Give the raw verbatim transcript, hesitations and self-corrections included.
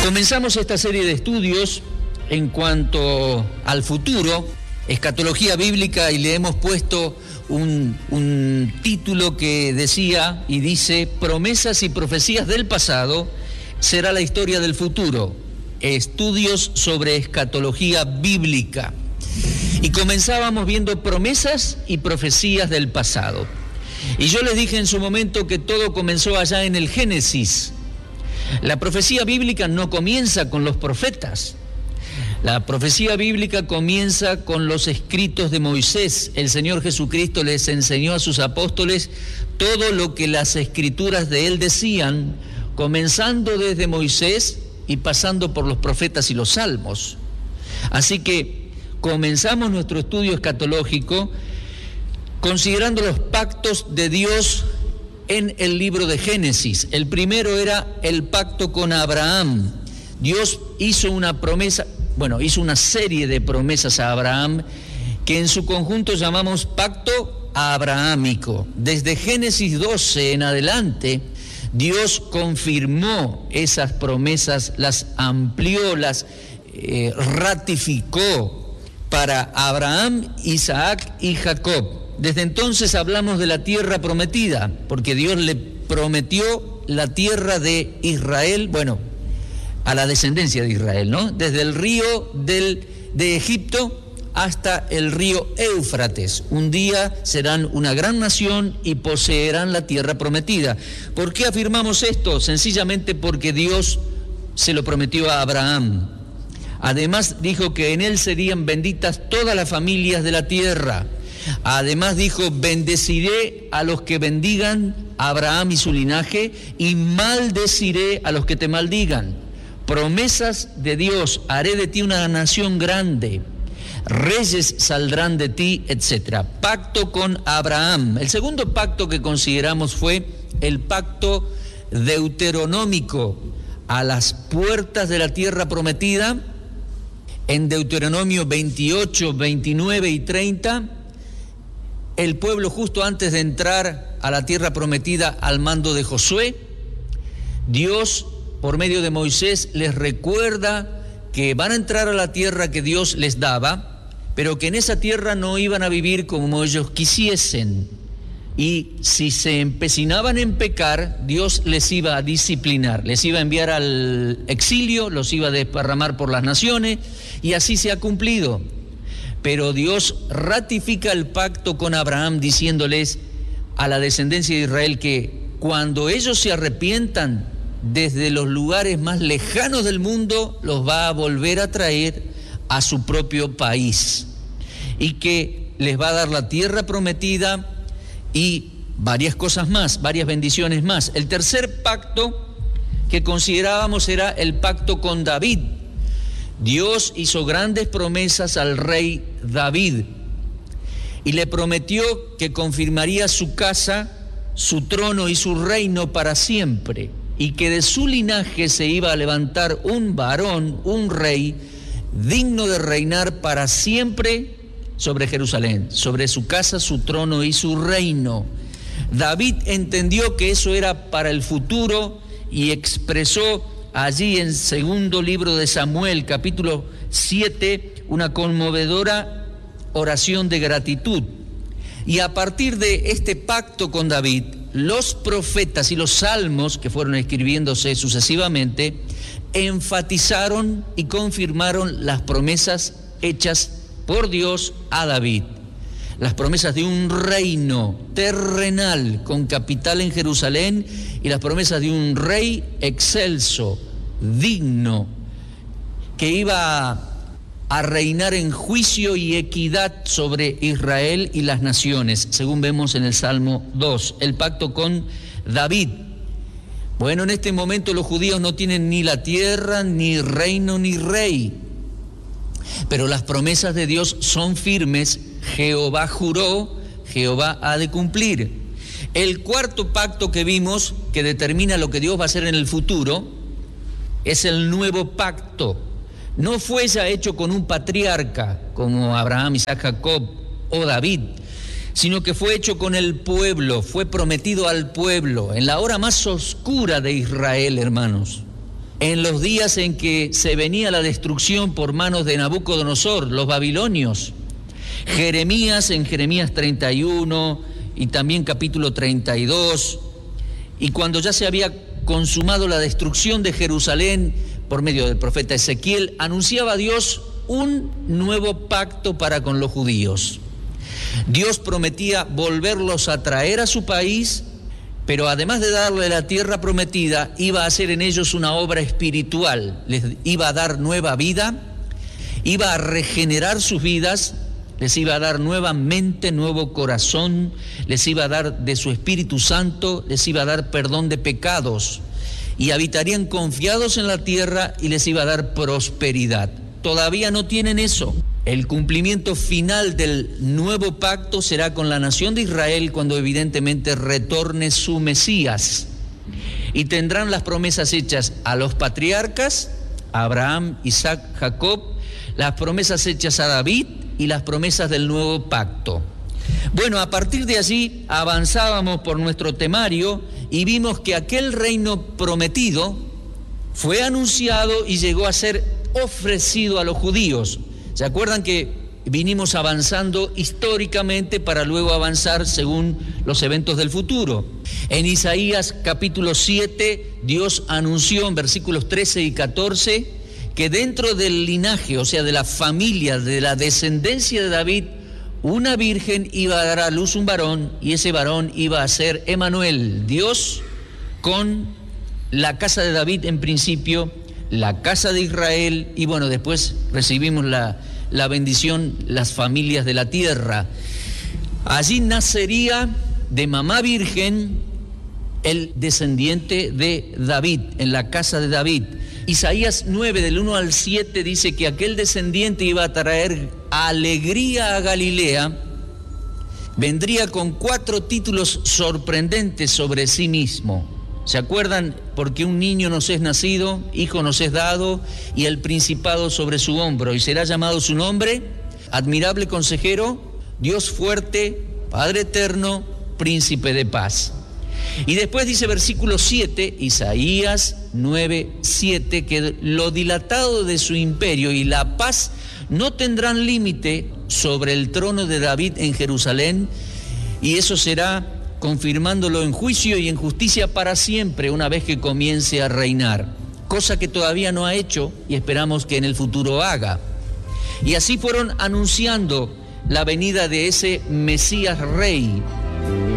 Comenzamos esta serie de estudios en cuanto al futuro, escatología bíblica, y le hemos puesto un, un título que decía y dice: promesas y profecías del pasado será la historia del futuro, estudios sobre escatología bíblica. Y comenzábamos viendo promesas y profecías del pasado. Y yo les dije en su momento que todo comenzó allá en el Génesis. La profecía bíblica no comienza con los profetas. La profecía bíblica comienza con los escritos de Moisés. El Señor Jesucristo les enseñó a sus apóstoles todo lo que las escrituras de él decían, comenzando desde Moisés y pasando por los profetas y los salmos. Así que comenzamos nuestro estudio escatológico considerando los pactos de Dios en el libro de Génesis. El primero era el pacto con Abraham. Dios hizo una promesa, bueno, hizo una serie de promesas a Abraham que en su conjunto llamamos pacto abrahámico. Desde Génesis doce en adelante, Dios confirmó esas promesas, las amplió, las eh, ratificó para Abraham, Isaac y Jacob. Desde entonces hablamos de la tierra prometida, porque Dios le prometió la tierra de Israel, bueno, a la descendencia de Israel, ¿no? Desde el río del, de Egipto hasta el río Éufrates. Un día serán una gran nación y poseerán la tierra prometida. ¿Por qué afirmamos esto? Sencillamente porque Dios se lo prometió a Abraham. Además dijo que en él serían benditas todas las familias de la tierra. Además dijo: bendeciré a los que bendigan a Abraham y su linaje, y maldeciré a los que te maldigan. Promesas de Dios: haré de ti una nación grande, reyes saldrán de ti, etcétera. Pacto con Abraham. El segundo pacto que consideramos fue el pacto deuteronómico, a las puertas de la tierra prometida. En Deuteronomio veintiocho, veintinueve y treinta, el pueblo, justo antes de entrar a la tierra prometida al mando de Josué, Dios, por medio de Moisés, les recuerda que van a entrar a la tierra que Dios les daba, pero que en esa tierra no iban a vivir como ellos quisiesen. Y si se empecinaban en pecar, Dios les iba a disciplinar, les iba a enviar al exilio, los iba a desparramar por las naciones, y así se ha cumplido. Pero Dios ratifica el pacto con Abraham diciéndoles a la descendencia de Israel que cuando ellos se arrepientan, desde los lugares más lejanos del mundo los va a volver a traer a su propio país, y que les va a dar la tierra prometida y varias cosas más, varias bendiciones más. El tercer pacto que considerábamos era el pacto con David. Dios hizo grandes promesas al rey David y le prometió que confirmaría su casa, su trono y su reino para siempre, y que de su linaje se iba a levantar un varón, un rey, digno de reinar para siempre sobre Jerusalén, sobre su casa, su trono y su reino. David entendió que eso era para el futuro y expresó allí en segundo libro de Samuel, capítulo siete, una conmovedora oración de gratitud. Y a partir de este pacto con David, los profetas y los salmos que fueron escribiéndose sucesivamente enfatizaron y confirmaron las promesas hechas por Dios a David. Las promesas de un reino terrenal con capital en Jerusalén, y las promesas de un rey excelso, digno, que iba a reinar en juicio y equidad sobre Israel y las naciones, según vemos en el Salmo dos, el pacto con David. Bueno, en este momento los judíos no tienen ni la tierra, ni reino, ni rey, pero las promesas de Dios son firmes. Jehová juró, Jehová ha de cumplir. El cuarto pacto que vimos, que determina lo que Dios va a hacer en el futuro, es el nuevo pacto. No fue ya hecho con un patriarca como Abraham, Isaac, Jacob o David, sino que fue hecho con el pueblo, fue prometido al pueblo, en la hora más oscura de Israel, hermanos. en los días en que se venía la destrucción por manos de Nabucodonosor, los babilonios. Jeremías en Jeremías treinta y uno y también capítulo treinta y dos, y cuando ya se había consumado la destrucción de Jerusalén por medio del profeta Ezequiel, anunciaba a Dios un nuevo pacto para con los judíos. Dios prometía volverlos a traer a su país, pero además de darle la tierra prometida, iba a hacer en ellos una obra espiritual, les iba a dar nueva vida, iba a regenerar sus vidas, les iba a dar nueva mente, nuevo corazón, les iba a dar de su Espíritu Santo, les iba a dar perdón de pecados, y habitarían confiados en la tierra y les iba a dar prosperidad. Todavía no tienen eso. El cumplimiento final del nuevo pacto será con la nación de Israel cuando evidentemente retorne su Mesías. Y tendrán las promesas hechas a los patriarcas, Abraham, Isaac, Jacob, las promesas hechas a David y las promesas del nuevo pacto. Bueno, a partir de allí avanzábamos por nuestro temario y vimos que aquel reino prometido fue anunciado y llegó a ser ofrecido a los judíos. ¿Se acuerdan que vinimos avanzando históricamente para luego avanzar según los eventos del futuro? En Isaías capítulo siete, Dios anunció en versículos trece y catorce que dentro del linaje, o sea, de la familia, de la descendencia de David, una virgen iba a dar a luz un varón, y ese varón iba a ser Emanuel, Dios con la casa de David en principio, la casa de Israel, y bueno, después recibimos la, la bendición, las familias de la tierra. Allí nacería de mamá virgen el descendiente de David, en la casa de David. Isaías nueve, del uno al siete, dice que aquel descendiente iba a traer alegría a Galilea, vendría con cuatro títulos sorprendentes sobre sí mismo. ¿Se acuerdan? Porque un niño nos es nacido, hijo nos es dado, y el principado sobre su hombro, y será llamado su nombre, admirable consejero, Dios fuerte, Padre eterno, príncipe de paz. Y después dice versículo siete, Isaías nueve, siete, que lo dilatado de su imperio y la paz no tendrán límite sobre el trono de David en Jerusalén, y eso será confirmándolo en juicio y en justicia para siempre, una vez que comience a reinar, cosa que todavía no ha hecho y esperamos que en el futuro haga. Y así fueron anunciando la venida de ese Mesías Rey.